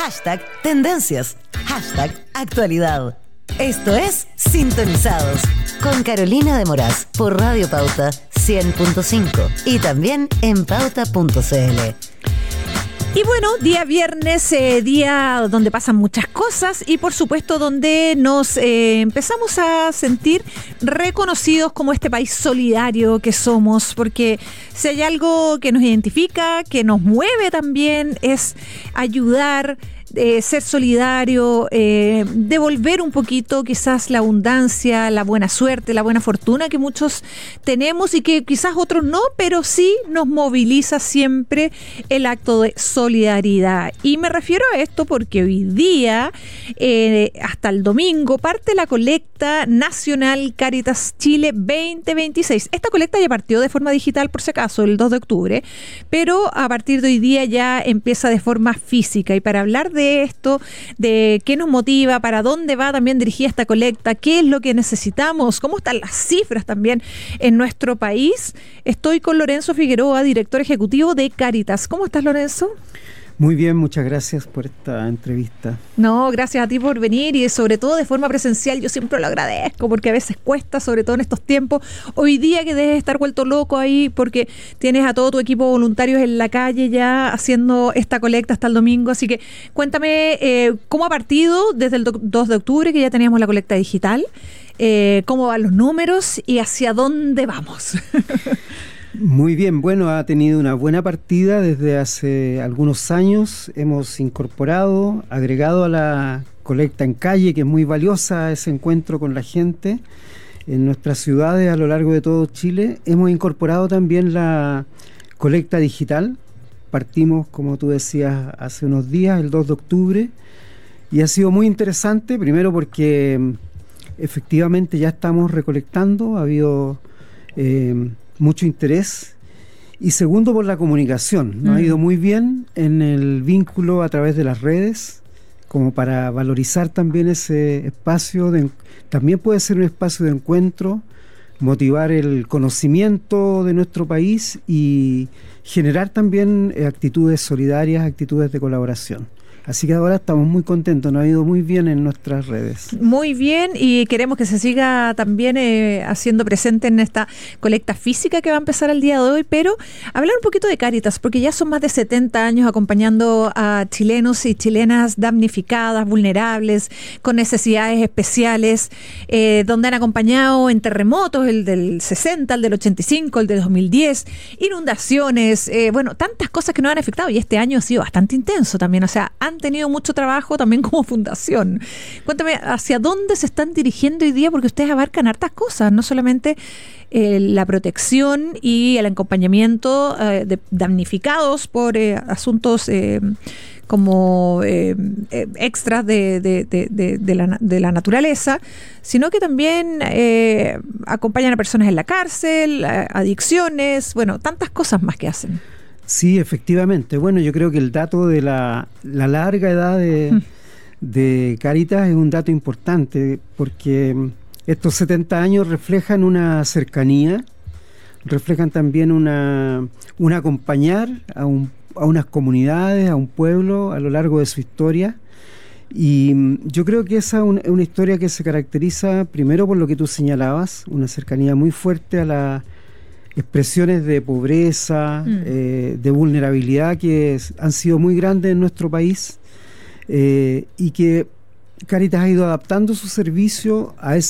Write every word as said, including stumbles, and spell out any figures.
Hashtag tendencias. Hashtag actualidad. Esto es Sintonizados con Carolina de Moraz por Radio Pauta cien punto cinco y también en pauta punto c l. Y bueno, día viernes, eh, día donde pasan muchas cosas y por supuesto donde nos eh, empezamos a sentir reconocidos como este país solidario que somos, porque si hay algo que nos identifica, que nos mueve también, es ayudar, Eh, ser solidario, eh, devolver un poquito quizás la abundancia, la buena suerte, la buena fortuna que muchos tenemos y que quizás otros no, pero sí nos moviliza siempre el acto de solidaridad. Y me refiero a esto porque hoy día, eh, hasta el domingo, parte la colecta nacional Cáritas Chile veinte veintiséis. Esta colecta ya partió de forma digital, por si acaso, el dos de octubre, pero a partir de hoy día ya empieza de forma física. Y para hablar de esto, de qué nos motiva, para dónde va también dirigida esta colecta, qué es lo que necesitamos, cómo están las cifras también en nuestro país. Estoy con Lorenzo Figueroa, director ejecutivo de Cáritas. ¿Cómo estás, Lorenzo? Muy bien, muchas gracias por esta entrevista. No, gracias a ti por venir y sobre todo de forma presencial. Yo siempre lo agradezco porque a veces cuesta, sobre todo en estos tiempos. Hoy día que debes estar vuelto loco ahí porque tienes a todo tu equipo de voluntarios en la calle ya haciendo esta colecta hasta el domingo. Así que cuéntame eh, cómo ha partido desde el dos de octubre, que ya teníamos la colecta digital, eh, cómo van los números y hacia dónde vamos. Muy bien, bueno, ha tenido una buena partida desde hace algunos años. Hemos incorporado, agregado a la colecta en calle, que es muy valiosa, ese encuentro con la gente en nuestras ciudades a lo largo de todo Chile. Hemos incorporado también la colecta digital. Partimos, como tú decías, hace unos días, el dos de octubre, y ha sido muy interesante, primero porque efectivamente ya estamos recolectando, ha habido Eh, mucho interés, y segundo por la comunicación. Nos mm. ha ido muy bien en el vínculo a través de las redes, como para valorizar también ese espacio, de, también puede ser un espacio de encuentro, motivar el conocimiento de nuestro país y generar también eh, actitudes solidarias, actitudes de colaboración. Así que ahora estamos muy contentos, nos ha ido muy bien en nuestras redes. Muy bien, y queremos que se siga también eh, haciendo presente en esta colecta física que va a empezar el día de hoy, pero hablar un poquito de Cáritas, porque ya son más de setenta años acompañando a chilenos y chilenas damnificadas, vulnerables, con necesidades especiales, eh, donde han acompañado en terremotos, el del sesenta, el del ochenta y cinco, el del dos mil diez, inundaciones, eh, bueno, tantas cosas que nos han afectado, y este año ha sido bastante intenso también, o sea, han tenido mucho trabajo también como fundación. Cuéntame, ¿hacia dónde se están dirigiendo hoy día? Porque ustedes abarcan hartas cosas, no solamente eh, la protección y el acompañamiento eh, de damnificados por eh, asuntos eh, como eh, eh, extras de, de, de, de, de, la, de la naturaleza, sino que también eh, acompañan a personas en la cárcel, a adicciones, bueno, tantas cosas más que hacen. Sí, efectivamente. Bueno, yo creo que el dato de la, la larga edad de, de Cáritas es un dato importante, porque estos setenta años reflejan una cercanía, reflejan también una, un acompañar a, un, a unas comunidades, a un pueblo a lo largo de su historia. Y yo creo que esa es una, una historia que se caracteriza primero por lo que tú señalabas, una cercanía muy fuerte a la expresiones de pobreza, mm. eh, de vulnerabilidad que es, han sido muy grandes en nuestro país, eh, y que Cáritas ha ido adaptando su servicio a esa